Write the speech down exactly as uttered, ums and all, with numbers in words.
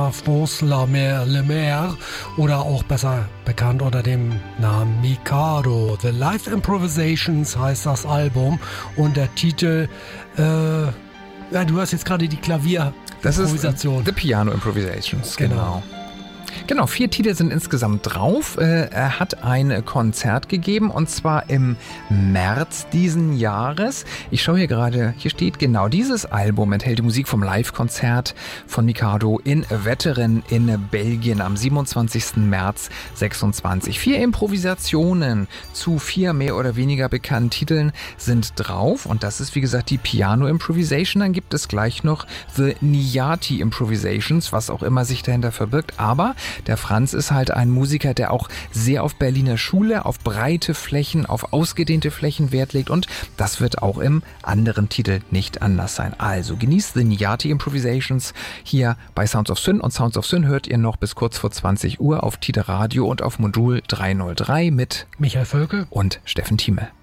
La France, La Mer, Le Mer oder auch besser bekannt unter dem Namen Mikado. The Live Improvisations heißt das Album und der Titel, äh, ja, du hast jetzt gerade die Klavier Das ist Improvisation. The Piano Improvisations, genau. Genau. Genau, vier Titel sind insgesamt drauf. Äh, Er hat ein Konzert gegeben und zwar im März diesen Jahres. Ich schaue hier gerade, hier steht genau, dieses Album enthält die Musik vom Live-Konzert von Mikado in Wetteren in Belgien am siebenundzwanzigsten März sechsundzwanzig. Vier Improvisationen zu vier mehr oder weniger bekannten Titeln sind drauf und das ist wie gesagt die Piano Improvisation. Dann gibt es gleich noch The Niati Improvisations, was auch immer sich dahinter verbirgt, aber der Franz ist halt ein Musiker, der auch sehr auf Berliner Schule, auf breite Flächen, auf ausgedehnte Flächen Wert legt und das wird auch im anderen Titel nicht anders sein. Also genießt The Niati Improvisations hier bei Sounds of Syn und Sounds of Syn hört ihr noch bis kurz vor zwanzig Uhr auf Tide Radio und auf Modul dreihundertdrei mit Michael Völkel und Steffen Thieme.